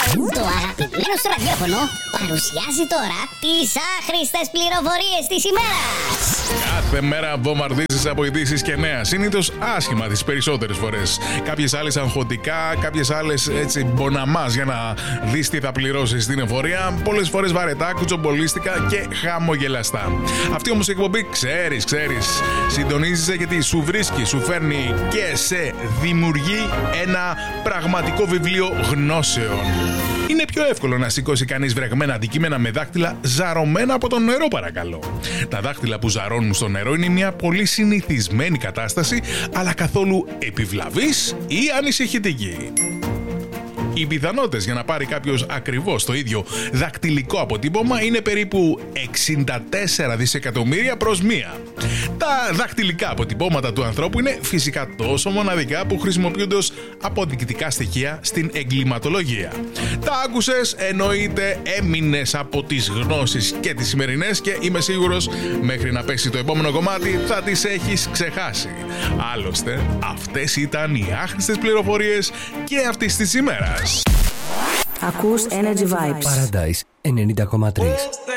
Το αγαπημένο σου ραδιόφωνο παρουσιάζει τώρα τις άχρηστες πληροφορίες της ημέρας. Κάθε μέρα βομβαρδίζεις από ειδήσεις και νέα. Συνήθως άσχημα τις περισσότερες φορές. Κάποιες άλλες αγχωτικά, κάποιες άλλες έτσι μποναμάς για να δεις τι θα πληρώσεις στην εφορία. Πολλές φορές βαρετά, κουτσομπολίστικα και χαμογελαστά. Αυτή όμως η εκπομπή ξέρεις. Συντονίζεσαι γιατί σου βρίσκει, σου φέρνει και σε δημιουργεί ένα πραγματικό βιβλίο γνώσεων. Είναι πιο εύκολο να σηκώσει κανείς βρεγμένα αντικείμενα με δάχτυλα ζαρωμένα από το νερό, παρακαλώ. Τα δάχτυλα που ζαρώνουν στο νερό είναι μια πολύ συνηθισμένη κατάσταση, αλλά καθόλου επιβλαβής ή ανησυχητική. Οι πιθανότητες για να πάρει κάποιος ακριβώς το ίδιο δακτυλικό αποτύπωμα είναι περίπου 64 δισεκατομμύρια προς μία. Τα δακτυλικά αποτυπώματα του ανθρώπου είναι φυσικά τόσο μοναδικά που χρησιμοποιούνται ως αποδεικτικά στοιχεία στην εγκληματολογία. Τα άκουσες, εννοείται έμεινες από τις γνώσεις και τις σημερινές και είμαι σίγουρος μέχρι να πέσει το επόμενο κομμάτι θα τις έχεις ξεχάσει. Άλλωστε, αυτές ήταν οι άχρηστες πληροφορίες και αυτής της ημέρας. Ακούς Energy Vibes. Paradise 90,3.